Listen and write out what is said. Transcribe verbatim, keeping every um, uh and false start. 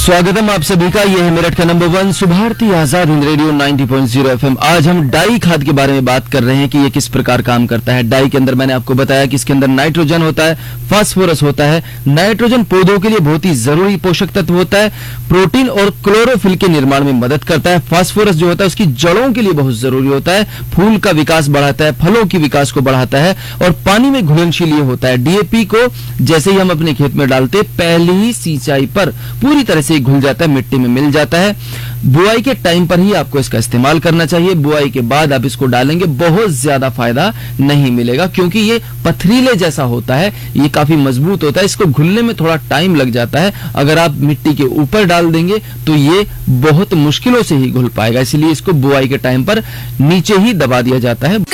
स्वागतम आप सभी का। यह है मेरठ का number one Subharti Azad Hind radio नब्बे पॉइंट शून्य एफएम। आज हम डाई खाद के बारे में बात कर रहे हैं कि ये किस प्रकार काम करता है। डाई के अंदर मैंने आपको बताया कि इसके अंदर नाइट्रोजन होता है, फास्फोरस होता है। नाइट्रोजन पौधों के लिए बहुत ही जरूरी पोषक तत्व होता है, प्रोटीन और क्लोरोफिल के निर्माण में मदद करता है। फास्फोरस जो होता है उसकी जड़ों के लिए बहुत जरूरी होता है, फूल का विकास बढ़ाता है, फलों की विकास को बढ़ाता है और पानी में घुलनशील होता है। डीएपी को जैसे ही हम अपने खेत में डालते पहली ही सिंचाई पर पूरी तरह से घुल जाता है, मिट्टी में मिल जाता है। बुआई के टाइम पर ही आपको इसका इस्तेमाल करना चाहिए। बुआई के बाद आप इसको डालेंगे बहुत ज्यादा फायदा नहीं मिलेगा, क्योंकि ये पथरीले जैसा होता है, ये काफी मजबूत होता है, इसको घुलने में थोड़ा टाइम लग जाता है। अगर आप मिट्टी के ऊपर डाल देंगे तो ये बहुत मुश्किलों से ही घुल पाएगा, इसलिए इसको बुआई के टाइम पर नीचे ही दबा दिया जाता है।